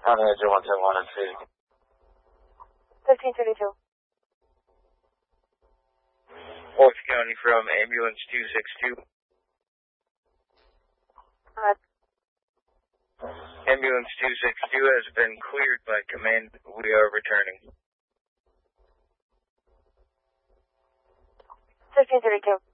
County Manager 171 and City. 1532. Orange County from Ambulance 262. Ambulance 262 has been cleared by command. We are returning. 1532.